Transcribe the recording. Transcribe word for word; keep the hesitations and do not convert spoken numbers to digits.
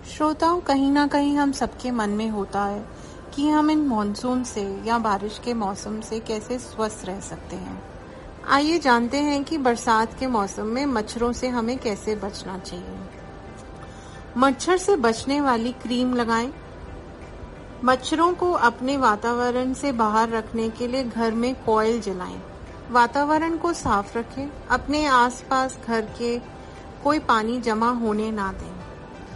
श्रोताओं, कहीं ना कहीं हम सबके मन में होता है कि हम इन मॉनसून से या बारिश के मौसम से कैसे स्वस्थ रह सकते हैं। आइए जानते हैं कि बरसात के मौसम में मच्छरों से हमें कैसे बचना चाहिए। मच्छर से बचने वाली क्रीम लगाएं। मच्छरों को अपने वातावरण से बाहर रखने के लिए घर में कॉइल जलाएं। वातावरण को साफ रखें। अपने आसपास घर के कोई पानी जमा होने ना दें।